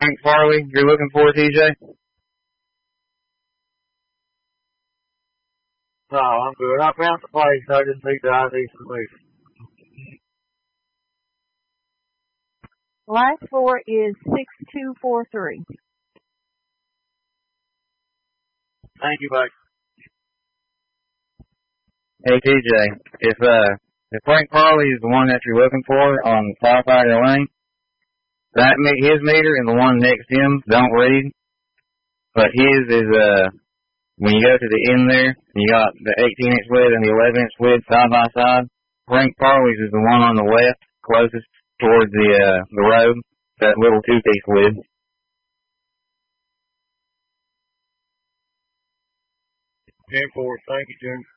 Frank Farley you're looking for, TJ? No, I'm good. I found the place. I just need the ID solution. Last four is 6243. Thank you, buddy. Hey, TJ, if Frank Farley is the one that you're looking for on Firefighter Lane, his meter and the one next to him don't read, but his is, when you go to the end there, you got the 18-inch lid and the 11-inch lid side by side. Frank Farley's is the one on the left, closest towards the road, that little two-piece lid. 10-4, thank you, Junior.